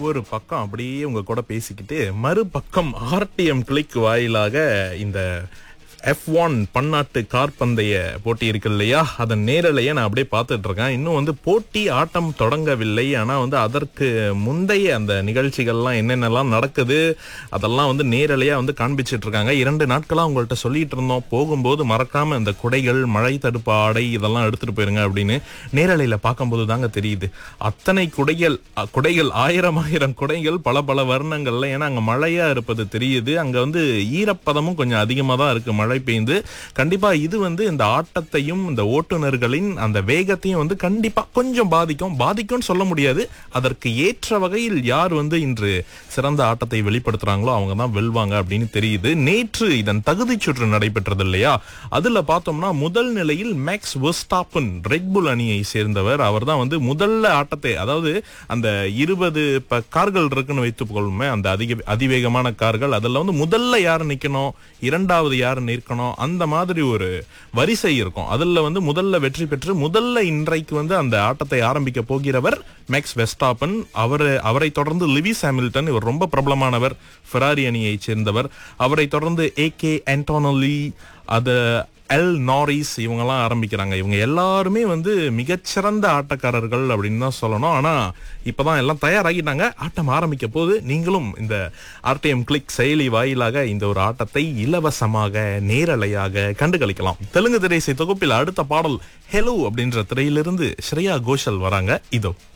ஒரு பக்கம் அப்படியே உங்க கூட பேசிக்கிட்டு மறுபக்கம் ஆர்டிஎம் கிளிக் வாயிலாக இந்த F1 பன்னாட்டு கார் பந்தய போட்டி இருக்கு இல்லையா, அதன் நேரலையே நான் அப்படியே பார்த்துட்டு இருக்கேன். இன்னும் வந்து போட்டி ஆட்டம் தொடங்கவில்லை. ஆனா வந்து அதற்கு முந்தைய அந்த நிகழ்ச்சிகள்லாம் என்னென்னலாம் நடக்குது அதெல்லாம் வந்து நேரலையா வந்து காண்பிச்சிட்டு இருக்காங்க. 2 நாட்களா உங்கள்கிட்ட சொல்லிட்டு இருந்தோம், போகும்போது மறக்காம இந்த குடைகள், மழை தடுப்பு ஆடை இதெல்லாம் எடுத்துட்டு போயிருங்க அப்படின்னு. நேரலையில பார்க்கும்போது தாங்க தெரியுது அத்தனை குடைகள் ஆயிரம் குடைகள் பல பல வர்ணங்கள்ல. ஏன்னா அங்க மழையா இருப்பது தெரியுது. அங்க வந்து ஈரப்பதமும் கொஞ்சம் அதிகமா தான் இருக்கு, மழை பெய்ந்து. கண்டிப்பா இது வந்து இந்த ஆட்டத்தையும் இந்த ஓட்டுநர்களின் அந்த வேகத்தையும் வந்து கண்டிப்பா கொஞ்சம் பாதிக்கும்னு சொல்ல முடியாது. அதற்கு ஏற்ற வகையில் யார் வந்து இன்று சிறந்த ஆட்டத்தை வெளிப்படுத்துறாங்களோ அவங்க தான் வெல்வாங்க அப்படின்னு தெரியுது. நேற்று இதன் தகுதி சுற்று நடைபெற்றது இல்லையா, அதுல பார்த்தோம்னா முதல் நிலையில் மேக்ஸ் வெர்ஸ்டாப்பன் ரெட்புல் அணியை சேர்ந்தவர். அவர் தான் வந்து முதல்ல ஆட்டத்தை, அதாவது அந்த 20 கார்கள் இருக்குன்னு வைத்துக் கொள்ளுமே, அந்த அதிவேகமான கார்கள், அதில் வந்து முதல்ல யார் நிக்கணும், இரண்டாவது யார் நிற்கணும், அந்த மாதிரி ஒரு வரிசை இருக்கும். அதுல வந்து முதல்ல வெற்றி பெற்று முதல்ல இன்றைக்கு வந்து அந்த ஆட்டத்தை ஆரம்பிக்க போகிறவர் மேக்ஸ் வெர்ஸ்டாப்பன். அவரை தொடர்ந்து லிவிஸ் ஹாமில்டன், இவர் ரொம்ப பிரபலமானவர், ஃபெராரி அணியை சேர்ந்தவர். அவரை தொடர்ந்து ஏகே ஆண்டோனலி, எல் நாரிஸ், இவங்கெல்லாம் ஆரம்பிக்கிறாங்க. இவங்க எல்லாருமே வந்து மிகச்சிறந்த ஆட்டக்காரர்கள் அப்படின்னு தான் சொல்லணும். ஆனா இப்பதான் எல்லாம் தயாராகிட்டாங்க, ஆட்டம் ஆரம்பிக்க போது. நீங்களும் இந்த ஆர்டிஎம் கிளிக் செயலி வாயிலாக இந்த ஒரு ஆட்டத்தை இலவசமாக நேரலையாக கண்டுகளிக்கலாம். தெலுங்கு திரைசை தொகுப்பில் அடுத்த பாடல் ஹெலோ அப்படின்ற திரையிலிருந்து ஸ்ரேயா கோஷல் வராங்க. இதோ